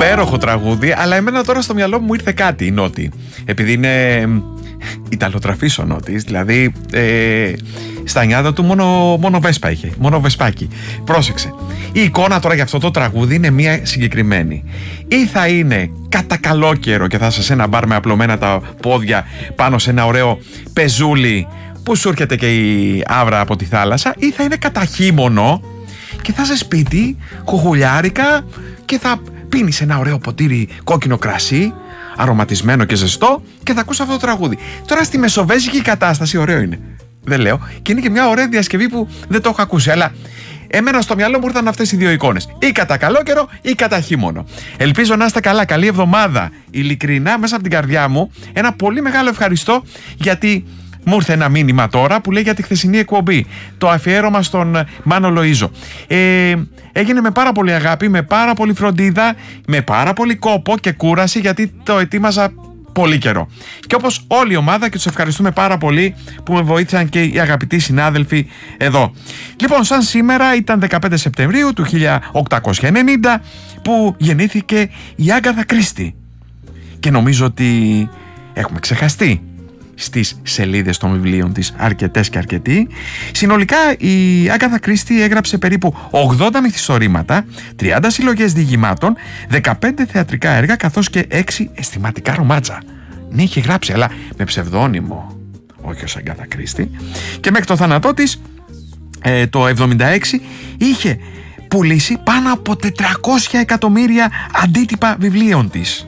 Υπέροχο τραγούδι, αλλά εμένα τώρα στο μυαλό μου ήρθε κάτι η Νότι. Επειδή είναι ιταλοτραφής ο Νότης, δηλαδή στα νιάτα του μόνο βέσπα είχε, μόνο βεσπάκι. Πρόσεξε. Η εικόνα τώρα για αυτό το τραγούδι είναι μία συγκεκριμένη. Ή θα είναι κατά καλό καιρό και θα είσαι σε ένα μπαρ με απλωμένα τα πόδια πάνω σε ένα ωραίο πεζούλι που σου έρχεται και η άβρα από τη θάλασσα, ή θα είναι κατά χείμωνο και θα είσαι σπίτι, χουχουλιάρικα και θα πίνεις ένα ωραίο ποτήρι κόκκινο κρασί, αρωματισμένο και ζεστό, και θα ακούς αυτό το τραγούδι. Τώρα στη μεσοβέζικη κατάσταση ωραίο είναι. Δεν λέω. Και είναι και μια ωραία διασκευή που δεν το έχω ακούσει. Αλλά εμένα στο μυαλό μου ήρθαν αυτές οι δύο εικόνες. Ή κατά καλό καιρό ή κατά χείμωνο. Ελπίζω να είστε καλά. Καλή εβδομάδα. Ειλικρινά, μέσα από την καρδιά μου, ένα πολύ μεγάλο ευχαριστώ, γιατί μου ήρθε ένα μήνυμα τώρα που λέει για τη χθεσινή εκπομπή. Το αφιέρωμα στον Μάνο Λοΐζο. Έγινε με πάρα πολύ αγάπη, με πάρα πολύ φροντίδα, με πάρα πολύ κόπο και κούραση, γιατί το ετοίμαζα πολύ καιρό. Και όπως όλη η ομάδα, και τους ευχαριστούμε πάρα πολύ που με βοήθησαν και οι αγαπητοί συνάδελφοι εδώ. Λοιπόν, σαν σήμερα ήταν 15 Σεπτεμβρίου του 1890 που γεννήθηκε η Άγκαθα Κρίστη. Και νομίζω ότι έχουμε ξεχαστεί στις σελίδες των βιβλίων της αρκετές και αρκετοί. Συνολικά η Άγκαθα Κρίστη έγραψε περίπου 80 μυθιστορήματα, 30 συλλογές διηγημάτων, 15 θεατρικά έργα, καθώς και 6 αισθηματικά ρομάτσα. Ναι, είχε γράψει, αλλά με ψευδόνυμο, όχι ως Άγκαθα Κρίστη. Και μέχρι το θάνατό της το 76 είχε πουλήσει πάνω από 400 εκατομμύρια αντίτυπα βιβλίων της.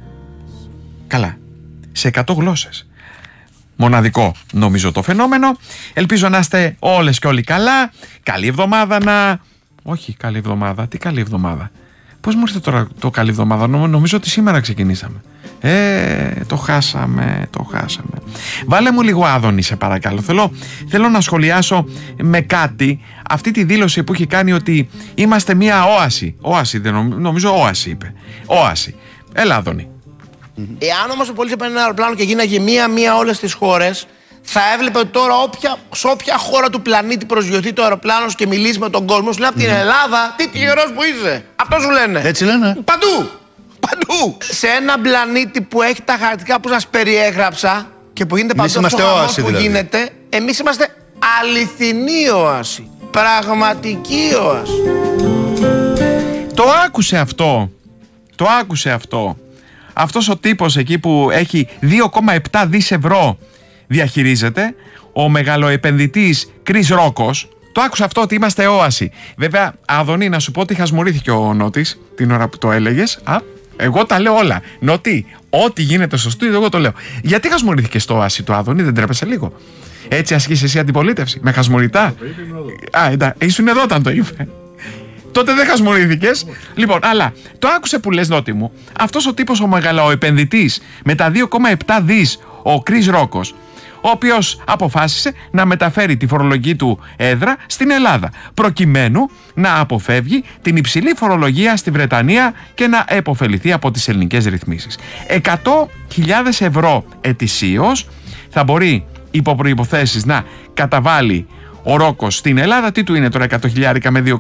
Καλά, σε 100 γλώσσες. Μοναδικό νομίζω το φαινόμενο. Ελπίζω να είστε όλες και όλοι καλά. Καλή εβδομάδα Όχι, καλή εβδομάδα. Τι καλή εβδομάδα? Πώς μου ήρθε τώρα το καλή εβδομάδα? Νομίζω ότι σήμερα ξεκινήσαμε. Το χάσαμε. Βάλε μου λίγο Άδωνη, σε παρακαλώ. Θέλω να σχολιάσω με κάτι αυτή τη δήλωση που έχει κάνει ότι είμαστε μια όαση. Όαση, νομίζω όαση είπε. Όαση. Έλα, Άδωνη. Εάν όμως ο πολίτης έπαιρνε ένα αεροπλάνο και γίναγε μία όλες τις χώρες, θα έβλεπε ότι τώρα σε όποια χώρα του πλανήτη προσγειωθεί το αεροπλάνο και μιλήσει με τον κόσμο, σου λέει από την Ελλάδα, τι τυχερός που είσαι. Αυτό σου λένε. Έτσι λένε. Παντού. Σε ένα πλανήτη που έχει τα χαρακτηριστικά που σας περιέγραψα και που γίνεται παντού αυτό όαση, που δηλαδή γίνεται, εμείς είμαστε αληθινή όαση. Πραγματική όαση. Το άκουσε αυτό. Αυτός ο τύπος εκεί που έχει 2,7 δις ευρώ διαχειρίζεται, ο μεγαλοεπενδυτής Κρίς Ρόκος, το άκουσα αυτό, ότι είμαστε όαση. Βέβαια, Άδωνη, να σου πω ότι χασμουρήθηκε ο Νότης την ώρα που το έλεγες. Εγώ τα λέω όλα. Νότι, ό,τι γίνεται στο στούντιο, εγώ το λέω. Γιατί χασμουρήθηκε στο όαση του Άδωνη, δεν τρέπεσαι λίγο? Έτσι ασκείς εσύ αντιπολίτευση, με χασμουριτά? Ήσουν εδώ όταν το είπε. Τότε δεν χασμουρήθηκες. Λοιπόν, αλλά το άκουσε που λες, Νότι μου. Αυτός ο τύπος ο μεγαλοεπενδυτής με τα 2,7 δις, ο Κρίς Ρόκος, ο οποίος αποφάσισε να μεταφέρει τη φορολογική του έδρα στην Ελλάδα, προκειμένου να αποφεύγει την υψηλή φορολογία στη Βρετανία και να επωφεληθεί από τις ελληνικές ρυθμίσεις. 100.000 ευρώ ετησίως θα μπορεί υπό προϋποθέσεις να καταβάλει ο Ρόκος στην Ελλάδα. Τι του είναι τώρα 100.000 με